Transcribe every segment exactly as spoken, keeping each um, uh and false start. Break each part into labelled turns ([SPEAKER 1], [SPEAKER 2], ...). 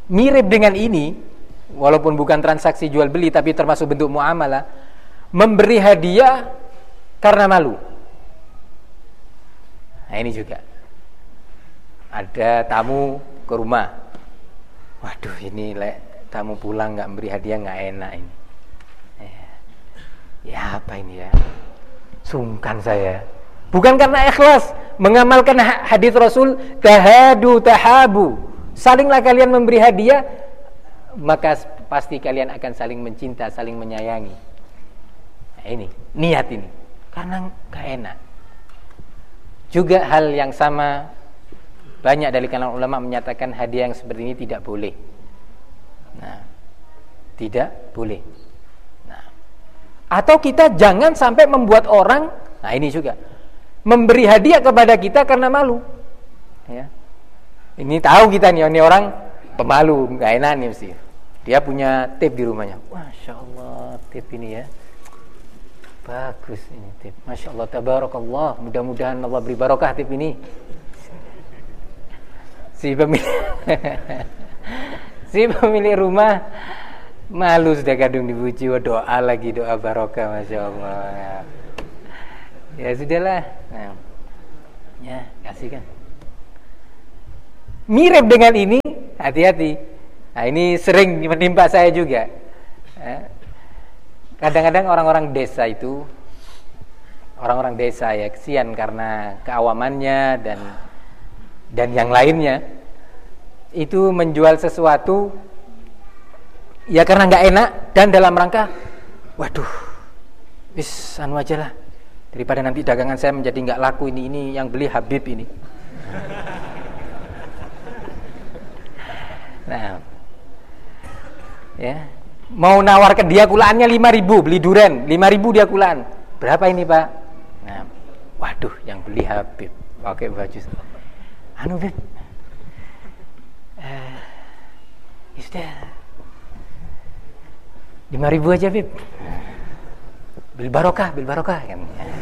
[SPEAKER 1] mirip dengan ini, walaupun bukan transaksi jual beli tapi termasuk bentuk muamalah, memberi hadiah karena malu. Nah ini juga, ada tamu ke rumah, waduh ini lek tamu pulang nggak memberi hadiah nggak enak ini. Ya, ya apa ini ya, sungkan saya. Bukan karena ikhlas mengamalkan hadis Rasul, tahadu tahabu, salinglah kalian memberi hadiah, maka pasti kalian akan saling mencinta, saling menyayangi. Nah, ini niat ini, karena gak enak. Juga hal yang sama, banyak dari kalangan ulama menyatakan hadiah yang seperti ini tidak boleh. Nah, tidak boleh. Nah, atau kita jangan sampai membuat orang, nah ini juga, memberi hadiah kepada kita karena malu. Ya. Ini tahu kita nih, ini orang pemalu, nggak enak nih mesti. Dia punya tip di rumahnya. Masya Allah, tip ini ya, bagus ini tip. Masya Allah, tabarakallah. Mudah-mudahan Allah beri barokah tip ini. Si pemilik, si pemilik rumah malu sudah kadung dipuji, doa lagi, doa barokah, Masya Allah. Ya, ya sudahlah. Nah, ya kasih kan. Mirip dengan ini, hati-hati. Nah ini sering menimpa saya juga. Kadang-kadang orang-orang desa itu, orang-orang desa ya kesian karena keawamannya dan dan yang lainnya, itu menjual sesuatu ya karena nggak enak dan dalam rangka, waduh, wis anu aja lah, daripada nanti dagangan saya menjadi nggak laku ini ini yang beli Habib ini. Nah, ya, mau nawarkan dia kulaannya lima ribu, beli duren lima ribu dia kulaan. Berapa ini Pak? Nah, waduh, yang beli Habib pakai baju. Anu Bib, eh, sudah lima ribu aja Bib. Bil barokah, bil barokah kan.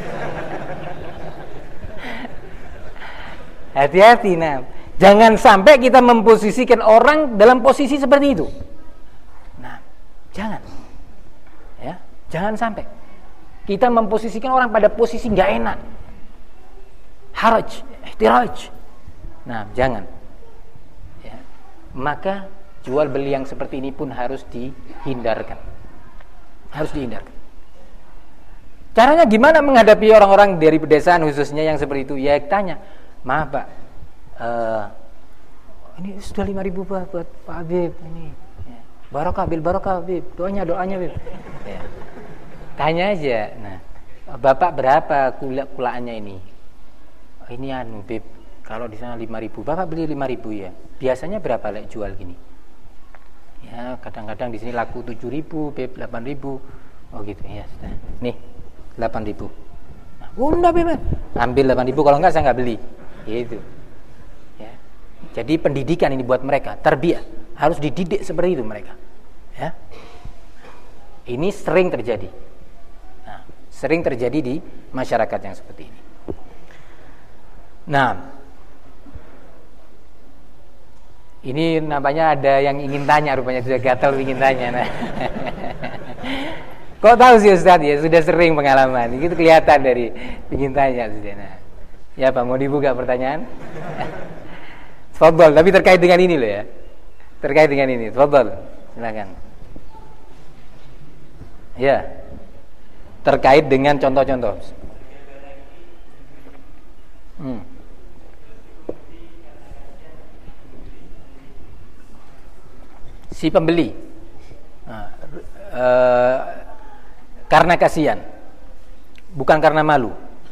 [SPEAKER 1] Hati-hati, nah. Jangan sampai kita memposisikan orang dalam posisi seperti itu. Nah, jangan. Ya, jangan sampai kita memposisikan orang pada posisi nggak enak. Haraj, ihtiraj. Nah, jangan. Ya. Maka jual beli yang seperti ini pun harus dihindarkan. Harus dihindarkan. Caranya gimana menghadapi orang-orang dari pedesaan khususnya yang seperti itu? Ya, tanya, maaf Pak, Uh, ini sudah lima ribu Pak buat Pak Habib ini. Ya. Barokah, bil barokah Habib. Doanya, doanya Habib. Ya. Tanya aja. Nah, Bapak berapa kula kulaannya ini? Oh, ini anu Habib. Kalau di sana lima ribu, Bapak beli lima ribu ya. Biasanya berapa lek jual gini? Ya, kadang-kadang di sini laku tujuh ribu, Habib delapan ribu. Oh gitu ya, sudah. Nih, delapan ribu. Nah, udah Habib. Ambil delapan ribu, kalau enggak saya enggak beli. Gitu. Jadi pendidikan ini buat mereka, tarbiyah, harus dididik seperti itu mereka. Ya. Ini sering terjadi. Nah, sering terjadi di masyarakat yang seperti ini. Nah, ini nampaknya ada yang ingin tanya, rupanya sudah gatal ingin tanya. Nah. Kok tahu sih Ustaz ya, sudah sering pengalaman. Itu kelihatan dari ingin tanya sudah. Nah. Ya Pak, mau dibuka pertanyaan? Tafadhol, tapi terkait dengan ini loh ya. Terkait dengan ini, tafadhol. Silakan. Ya. Terkait dengan contoh-contoh. Hmm. Si pembeli nah, e, karena kasihan, bukan karena malu.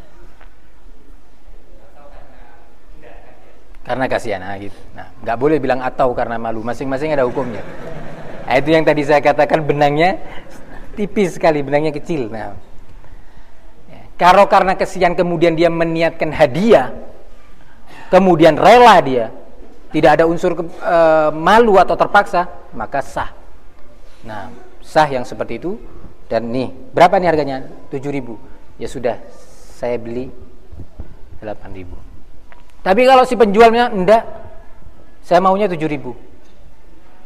[SPEAKER 1] Karena kasihan, nah gitu. Nah, nggak boleh bilang atau karena malu, masing-masing ada hukumnya. Nah, itu yang tadi saya katakan benangnya tipis sekali, benangnya kecil. Nah, ya. Kalau karena kasihan kemudian dia meniatkan hadiah, kemudian rela dia, tidak ada unsur ke, e, malu atau terpaksa, maka sah. Nah, sah yang seperti itu. Dan nih, berapa nih harganya? tujuh ribu. Ya sudah, saya beli delapan ribu. Tapi kalau si penjualnya enggak, saya maunya tujuh ribu.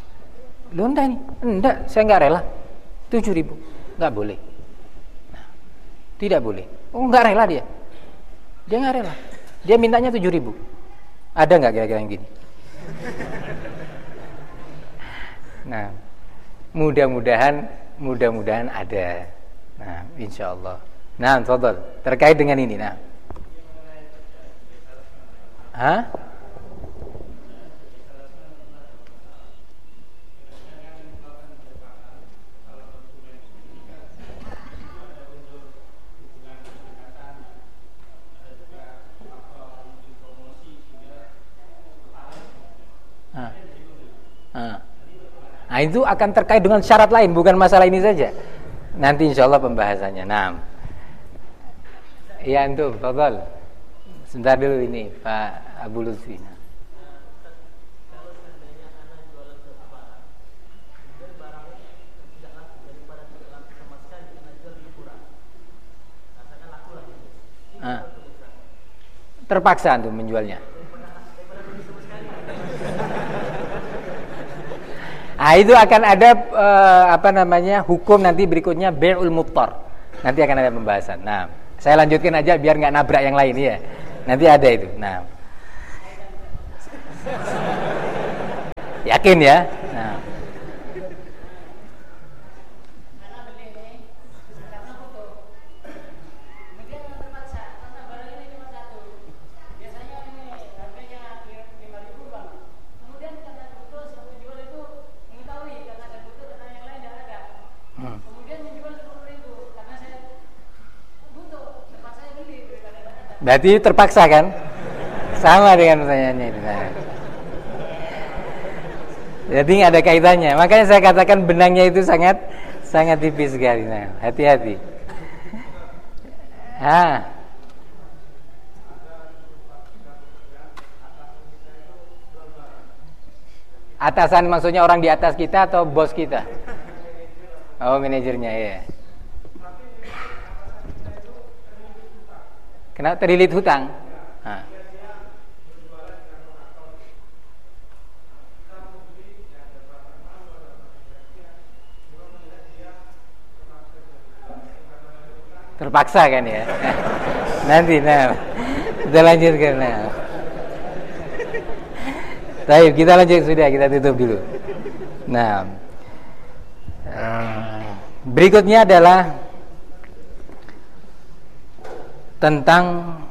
[SPEAKER 1] Loh enggak ini, enggak, saya enggak rela. tujuh ribu, enggak boleh. Nah, tidak boleh. Oh enggak rela dia. Dia enggak rela. Dia mintanya tujuh ribu. Ada enggak kira-kira yang gini? Nah, mudah-mudahan mudah-mudahan ada. Nah, insyaallah. Nah, tafadhol. Terkait dengan ini, nah. Hah? Ah. Ah. Nah, itu akan terkait dengan syarat lain, bukan masalah ini saja. Nanti insyaallah pembahasannya. Nah. Ya, antum, tafadhol. Sebentar dulu ini, Pak Abu Lutfi. Ah. Terpaksa antum menjualnya. Ah, itu akan ada uh, apa namanya hukum nanti berikutnya bai'ul muttar. Nanti akan ada pembahasan. Nah, saya lanjutkan aja biar nggak nabrak yang lain ya. Nanti ada itu. Nah, yakin ya. Nah. Berarti terpaksa kan? Sama dengan pertanyaannya itu. Nah. Jadi nggak ada kaitannya. Makanya saya katakan benangnya itu sangat sangat tipis sekali. Nah, hati-hati. Ah. Atasan maksudnya orang di atas kita atau bos kita? Oh, manajernya ya. Kena terlilit hutang. Nah. Terpaksa kan ya. Nanti nah. Kita lanjutkan nah. Baik, kita lanjut sudah, kita tutup dulu. Nah. Berikutnya adalah tentang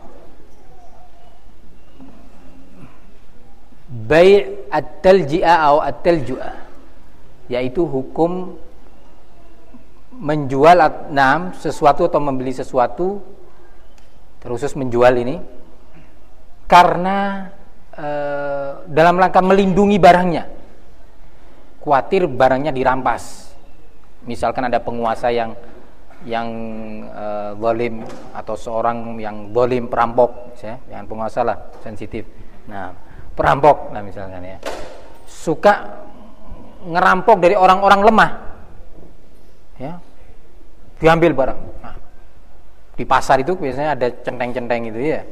[SPEAKER 1] bai' at-talji'a atau at-talju'a, yaitu hukum menjual enam sesuatu atau membeli sesuatu, terkhusus menjual ini karena e, dalam rangka melindungi barangnya, khawatir barangnya dirampas. Misalkan ada penguasa yang yang uh, zalim atau seorang yang zalim, perampok, ya, yang penguasa lah, sensitif. Nah, perampok lah misalkan ya, suka ngerampok dari orang-orang lemah, ya, diambil barang. Nah, di pasar itu biasanya ada centeng-centeng gitu ya.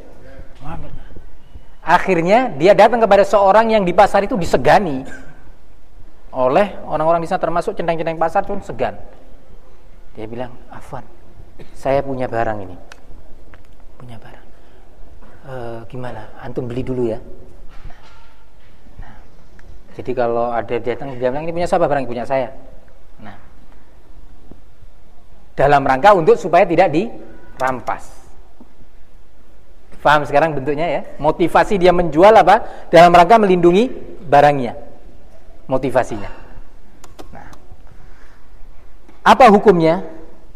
[SPEAKER 1] Akhirnya dia datang kepada seorang yang di pasar itu disegani oleh orang-orang di sana, termasuk centeng-centeng pasar pun segan. Dia bilang, "Afwan, saya punya barang ini, punya barang. E, gimana? Antum beli dulu ya." Nah, jadi kalau ada datang dia bilang, "Ini punya siapa barang? Punya saya." Nah, dalam rangka untuk supaya tidak dirampas. Paham sekarang bentuknya ya? Motivasi dia menjual apa? Dalam rangka melindungi barangnya. Motivasinya. Apa hukumnya?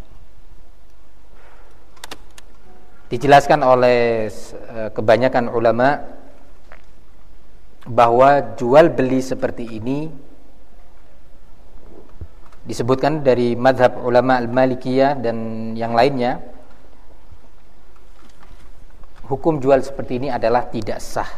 [SPEAKER 1] Dijelaskan oleh kebanyakan ulama bahwa jual beli seperti ini disebutkan dari mazhab ulama al-Malikiyah dan yang lainnya. Hukum jual seperti ini adalah tidak sah.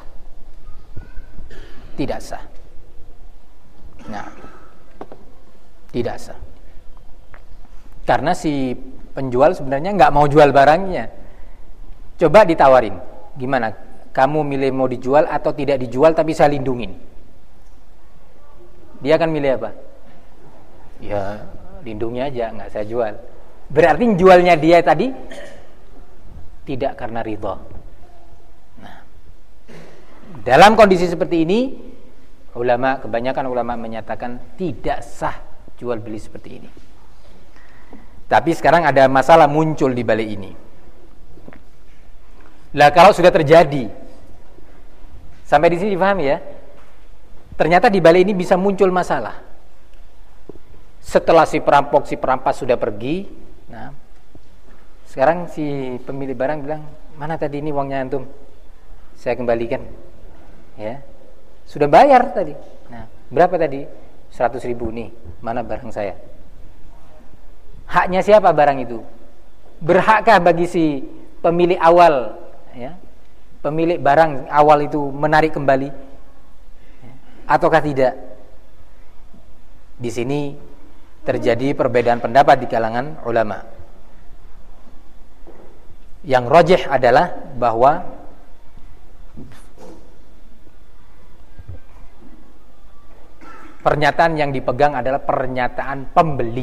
[SPEAKER 1] Tidak sah. Nah, tidak sah. Karena si penjual sebenarnya nggak mau jual barangnya. Coba ditawarin, gimana? Kamu milih mau dijual atau tidak dijual tapi saya lindungin? dia akan milih apa? Ya lindungi aja, nggak saya jual. Berarti jualnya dia tadi tidak karena ridha. Nah, dalam kondisi seperti ini, ulama, kebanyakan ulama menyatakan tidak sah jual beli seperti ini. Tapi sekarang ada masalah muncul di balik ini. Lah kalau sudah terjadi, sampai di sini dipahami ya. Ternyata di balik ini bisa muncul masalah. Setelah si perampok, si perampas sudah pergi, nah, sekarang si pemilik barang bilang, mana tadi ini uangnya antum? Saya kembalikan. Ya, sudah bayar tadi. Nah, berapa tadi? seratus ribu nih. Mana barang saya? Haknya siapa barang itu? Berhakkah bagi si pemilik awal, ya, pemilik barang awal itu menarik kembali, ya, ataukah tidak? Di sini terjadi perbedaan pendapat di kalangan ulama. Yang rajih adalah bahwa pernyataan yang dipegang adalah pernyataan pembeli,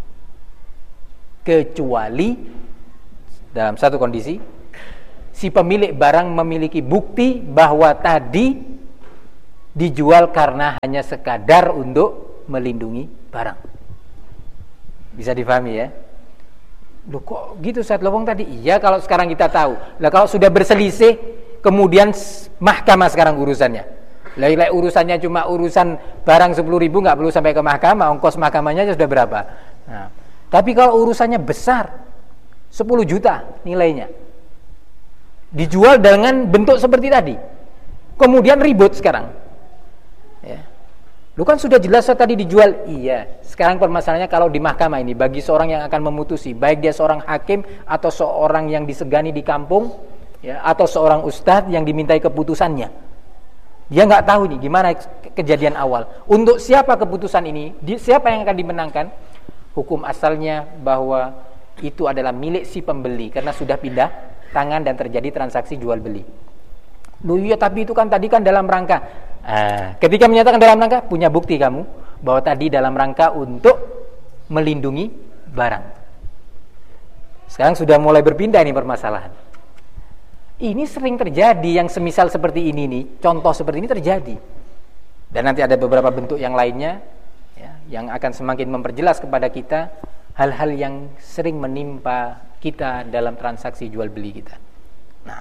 [SPEAKER 1] kecuali dalam satu kondisi si pemilik barang memiliki bukti bahwa tadi dijual karena hanya sekadar untuk melindungi barang. Bisa difahami ya? Loh kok gitu Ustaz Lowong tadi? Iya kalau sekarang kita tahu. Lah kalau sudah berselisih, kemudian mahkamah sekarang urusannya. Lah urusannya cuma urusan barang sepuluh ribu, nggak perlu sampai ke mahkamah, ongkos mahkamahnya sudah berapa. Nah, tapi kalau urusannya besar, sepuluh juta nilainya, dijual dengan bentuk seperti tadi, kemudian ribut sekarang. Ya. Lu kan sudah jelas tadi dijual. Iya. Sekarang permasalahannya kalau di mahkamah ini, bagi seorang yang akan memutusi, baik dia seorang hakim atau seorang yang disegani di kampung, ya, atau seorang ustadz yang dimintai keputusannya, dia nggak tahu nih gimana kejadian awal. Untuk siapa keputusan ini? Di, siapa yang akan dimenangkan? Hukum asalnya bahwa itu adalah milik si pembeli karena sudah pindah tangan dan terjadi transaksi jual beli. Loh iya, tapi itu kan tadi kan dalam rangka. Nah, ketika menyatakan dalam rangka, punya bukti kamu bahwa tadi dalam rangka untuk melindungi barang. Sekarang sudah mulai berpindah ini permasalahan. Ini sering terjadi yang semisal seperti ini nih, contoh seperti ini terjadi. Dan nanti ada beberapa bentuk yang lainnya, ya, yang akan semakin memperjelas kepada kita hal-hal yang sering menimpa kita dalam transaksi jual beli kita. Nah,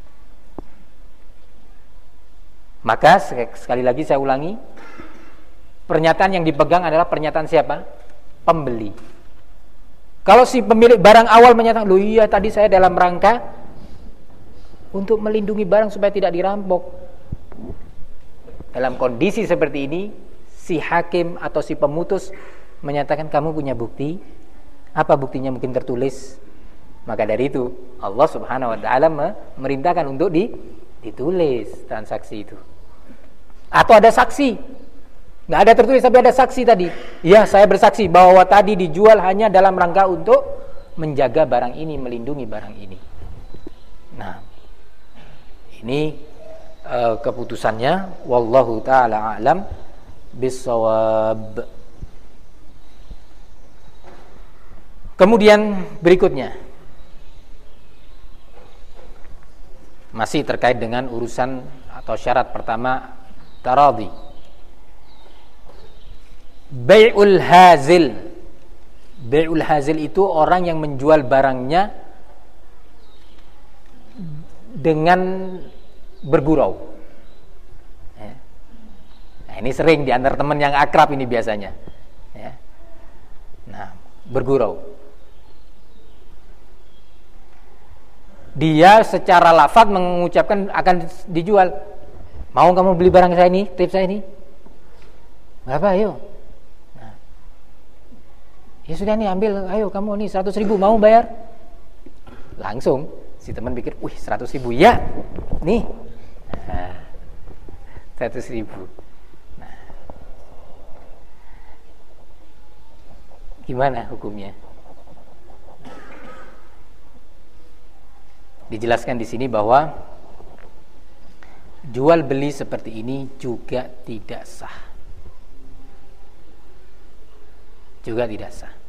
[SPEAKER 1] maka sekali lagi saya ulangi, pernyataan yang dipegang adalah pernyataan siapa? Pembeli. Kalau si pemilik barang awal menyatakan, loh iya tadi saya dalam rangka untuk melindungi barang supaya tidak dirampok. Dalam kondisi seperti ini, si hakim atau si pemutus menyatakan kamu punya bukti. Apa buktinya? Mungkin tertulis. Maka dari itu Allah Subhanahu wa taala memerintahkan untuk di ditulis transaksi itu. Atau ada saksi, nggak ada tertulis tapi ada saksi tadi. Ya, saya bersaksi bahwa tadi dijual hanya dalam rangka untuk menjaga barang ini, melindungi barang ini. Nah, ini uh, keputusannya. Wallahu taala a'lam bissawab. Kemudian berikutnya, masih terkait dengan urusan atau syarat pertama, taradhi. Bai'ul hazil. Bai'ul hazil itu orang yang menjual barangnya dengan bergurau. Nah, ini sering di antara teman yang akrab ini biasanya. Ya. Nah, bergurau. Dia secara lafaz mengucapkan akan dijual. Mau kamu beli barang saya ini, tips saya ini? Berapa? Ayo. Nah. Ya sudah nih, ambil. Ayo kamu nih seratus ribu, mau bayar? Langsung si teman pikir, wih seratus ribu ya. Nih. Nah, seratus ribu. Nah. Gimana hukumnya? Dijelaskan di sini bahwa jual beli seperti ini juga tidak sah. juga tidak sah.